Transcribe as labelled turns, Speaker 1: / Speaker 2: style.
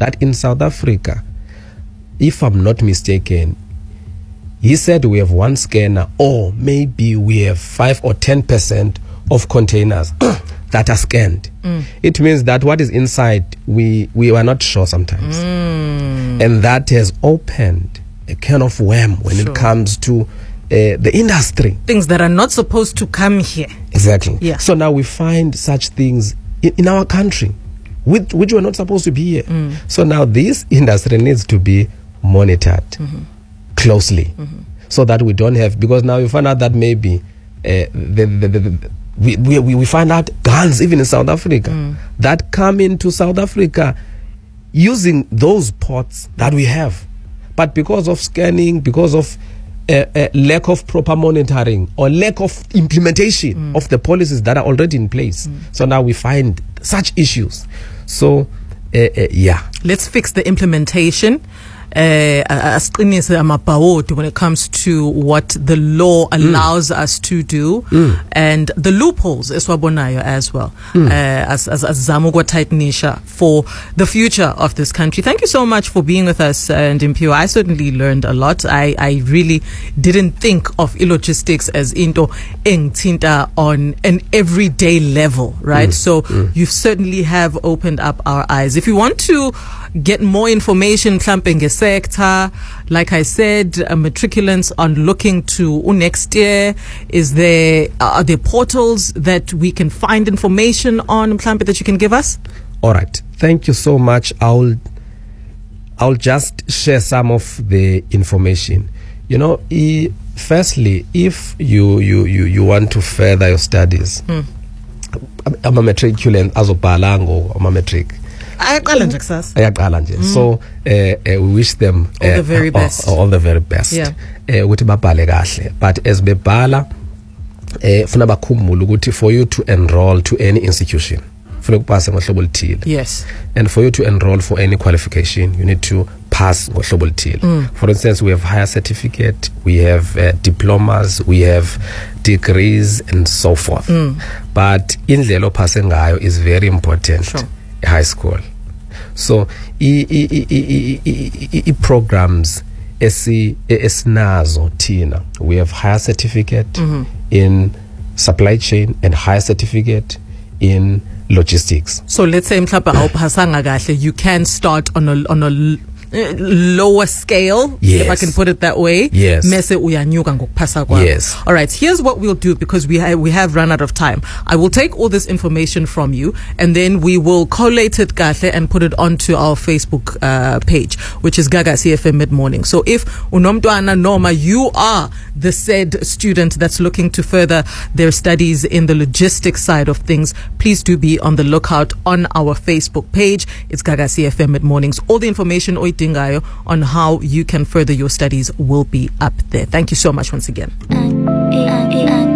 Speaker 1: that in South Africa, if I'm not mistaken, he said we have one scanner, or maybe we have 5 or 10% of containers that are scanned. It means that what is inside, we are not sure sometimes. And that has opened a can of worm when it comes to the industry.
Speaker 2: Things that are not supposed to come here.
Speaker 1: Exactly.
Speaker 2: Yeah.
Speaker 1: So now we find such things in our country, which were not supposed to be here. So now this industry needs to be monitored closely, so that we don't have, because now we find out that maybe we find out guns even in South Africa that come into South Africa using those ports that we have, but because of scanning, because of lack of proper monitoring or lack of implementation of the policies that are already in place. So now we find such issues. So
Speaker 2: let's fix the implementation. When it comes to what the law allows us to do, and the loopholes as well, as Zamugwa Taitnisha for the future of this country. Thank you so much for being with us, Dimpio. I certainly learned a lot. I really didn't think of logistics as into engtinta on an everyday level, right? So you certainly have opened up our eyes. If you want to get more information, sector, like I said, matriculants are looking to next year. Are there portals that we can find information on, that you can give us?
Speaker 1: All right, thank you so much. I'll just share some of the information. Firstly, if you want to further your studies, I'm a matriculant as a balango, I'm a matric. So we wish them
Speaker 2: all the very best.
Speaker 1: All the very best.
Speaker 2: Yeah.
Speaker 1: But as bebala, for you to enroll to any institution,
Speaker 2: yes,
Speaker 1: and for you to enroll for any qualification, you need to pass For instance, we have higher certificate, we have diplomas, we have degrees, and so forth. But indlela passing is very important.
Speaker 2: Sure.
Speaker 1: High school. So programs esinazo tina, we have higher certificate in supply chain and higher certificate in logistics.
Speaker 2: So let's say you can start on a lower scale,
Speaker 1: yes,
Speaker 2: if I can put it that way.
Speaker 1: Yes.
Speaker 2: Yes. All right, here's what we'll do, because we have run out of time. I will take all this information from you, and then we will collate it and put it onto our Facebook page, which is Gaga CFM Mid-Morning. So if unomtwana Norma, you are the said student that's looking to further their studies in the logistics side of things, please do be on the lookout on our Facebook page. It's Gaga CFM Mid-Mornings. All the information on how you can further your studies will be up there. Thank you so much once again.